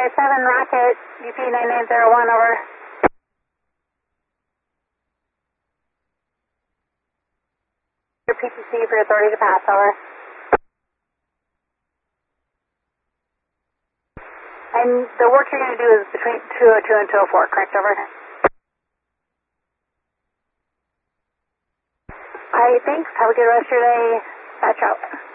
7 Rocket, UP 9901, over. Your PTC for authority to pass, over. And the work you're going to do is between 202 and 204, correct, over? Alright, thanks. Have a good rest of your day. Patch out.